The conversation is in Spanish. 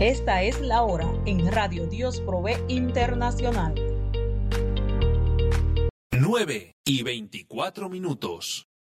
Esta es la hora en Radio Dios Provee Internacional. 9:24.